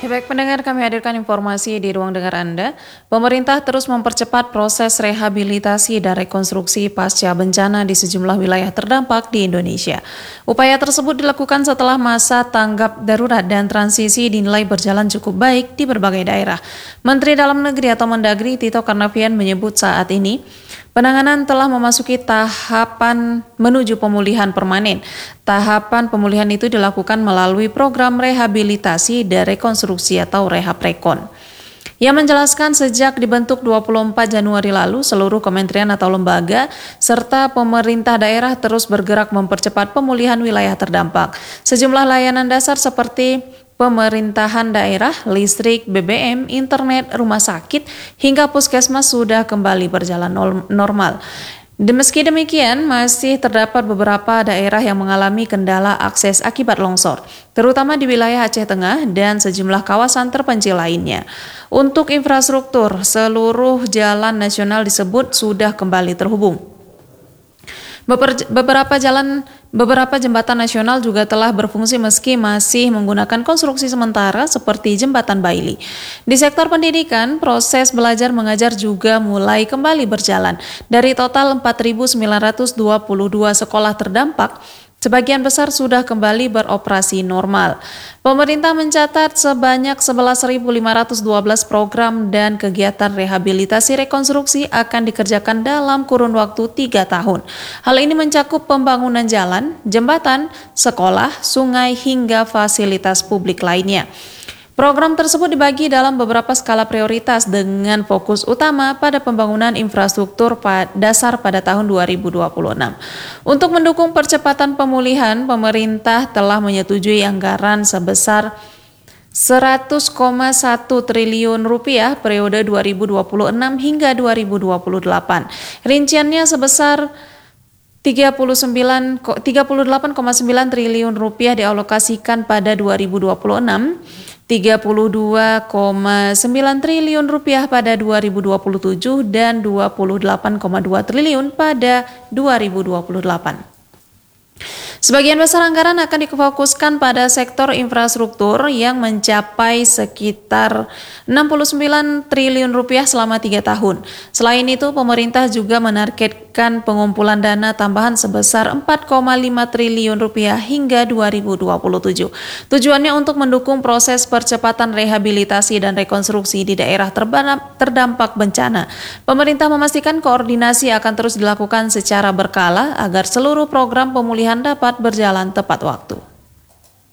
Baik pendengar, kami hadirkan informasi di ruang dengar Anda. Pemerintah terus mempercepat proses rehabilitasi dan rekonstruksi pasca bencana di sejumlah wilayah terdampak di Indonesia. Upaya tersebut dilakukan setelah masa tanggap darurat dan transisi dinilai berjalan cukup baik di berbagai daerah. Menteri Dalam Negeri atau Mendagri Tito Karnavian menyebut saat ini penanganan telah memasuki tahapan menuju pemulihan permanen. Tahapan pemulihan itu dilakukan melalui program rehabilitasi dan rekonstruksi atau Rehaprekon. Ia menjelaskan sejak dibentuk 24 Januari lalu, seluruh kementerian atau lembaga serta pemerintah daerah terus bergerak mempercepat pemulihan wilayah terdampak. Sejumlah layanan dasar seperti pemerintahan daerah, listrik, BBM, internet, rumah sakit, hingga puskesmas sudah kembali berjalan normal. Meski demikian, masih terdapat beberapa daerah yang mengalami kendala akses akibat longsor, terutama di wilayah Aceh Tengah dan sejumlah kawasan terpencil lainnya. Untuk infrastruktur, seluruh jalan nasional disebut sudah kembali terhubung. Beberapa jembatan nasional juga telah berfungsi meski masih menggunakan konstruksi sementara seperti jembatan Bailey. Di sektor pendidikan, proses belajar mengajar juga mulai kembali berjalan. Dari total 4.922 sekolah terdampak, sebagian besar sudah kembali beroperasi normal. Pemerintah mencatat sebanyak 11.512 program dan kegiatan rehabilitasi rekonstruksi akan dikerjakan dalam kurun waktu 3 tahun. Hal ini mencakup pembangunan jalan, jembatan, sekolah, sungai, hingga fasilitas publik lainnya. Program tersebut dibagi dalam beberapa skala prioritas dengan fokus utama pada pembangunan infrastruktur dasar pada tahun 2026. Untuk mendukung percepatan pemulihan, pemerintah telah menyetujui anggaran sebesar 100,1 triliun rupiah periode 2026 hingga 2028. Rinciannya sebesar 38,9 triliun rupiah dialokasikan pada 2026, 32,9 triliun rupiah pada 2027 dan 28,2 triliun pada 2028. Sebagian besar anggaran akan difokuskan pada sektor infrastruktur yang mencapai sekitar 69 triliun rupiah selama 3 tahun. Selain itu, pemerintah juga menargetkan pengumpulan dana tambahan sebesar 4,5 triliun rupiah hingga 2027. Tujuannya untuk mendukung proses percepatan rehabilitasi dan rekonstruksi di daerah terdampak bencana. Pemerintah memastikan koordinasi akan terus dilakukan secara berkala agar seluruh program pemulihan dapat berjalan tepat waktu.